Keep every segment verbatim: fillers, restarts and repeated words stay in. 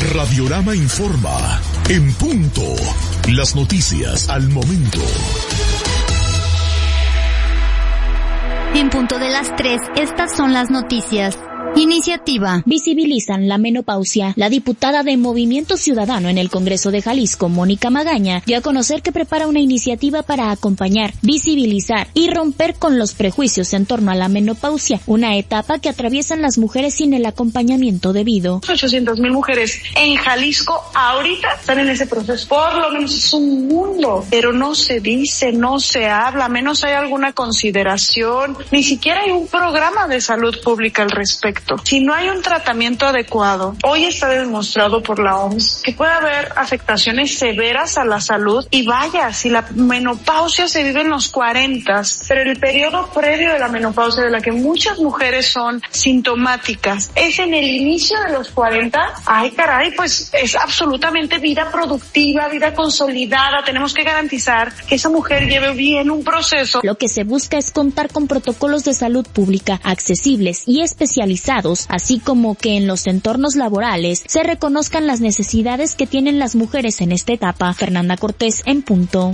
Radiorama informa. En punto. Las noticias al momento. En punto de las tres, estas son las noticias. Iniciativa. Visibilizan la menopausia. La diputada de Movimiento Ciudadano en el Congreso de Jalisco, Mónica Magaña, dio a conocer que prepara una iniciativa para acompañar, visibilizar y romper con los prejuicios en torno a la menopausia, una etapa que atraviesan las mujeres sin el acompañamiento debido. ochocientas mil mujeres en Jalisco ahorita están en ese proceso. Por lo menos es un mundo, pero no se dice, no se habla, menos hay alguna consideración, ni siquiera hay un programa de salud pública al respecto. Si no hay un tratamiento adecuado, hoy está demostrado por la O M S que puede haber afectaciones severas a la salud y vaya, si la menopausia se vive en los cuarentas, pero el periodo previo de la menopausia de la que muchas mujeres son sintomáticas es en el inicio de los cuarenta, ay caray, pues es absolutamente vida productiva, vida consolidada, tenemos que garantizar que esa mujer lleve bien un proceso. Lo que se busca es contar con protocolos de salud pública accesibles y especializados, así como que en los entornos laborales se reconozcan las necesidades que tienen las mujeres en esta etapa. Fernanda Cortés, en punto.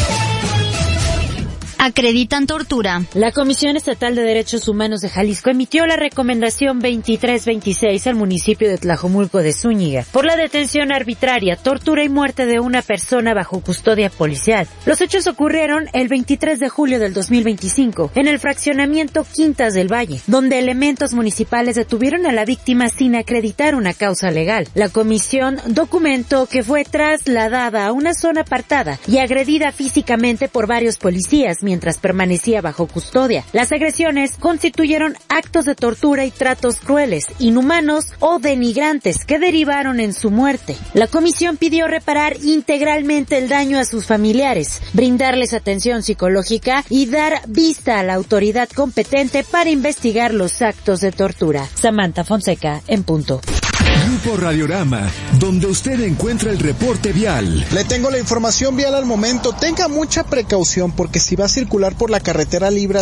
Acreditan tortura. La Comisión Estatal de Derechos Humanos de Jalisco emitió la recomendación veintitrés veintiséis al municipio de Tlajomulco de Zúñiga por la detención arbitraria, tortura y muerte de una persona bajo custodia policial. Los hechos ocurrieron el veintitrés de julio del dos mil veinticinco en el fraccionamiento Quintas del Valle, donde elementos municipales detuvieron a la víctima sin acreditar una causa legal. La comisión documentó que fue trasladada a una zona apartada y agredida físicamente por varios policías mientras permanecía bajo custodia. Las agresiones constituyeron actos de tortura y tratos crueles, inhumanos o denigrantes que derivaron en su muerte. La comisión pidió reparar integralmente el daño a sus familiares, brindarles atención psicológica y dar vista a la autoridad competente para investigar los actos de tortura. Samantha Fonseca, en punto. Grupo Radiorama, donde usted encuentra el reporte vial. Le tengo la información vial al momento. Tenga mucha precaución porque si va a circular por la carretera libre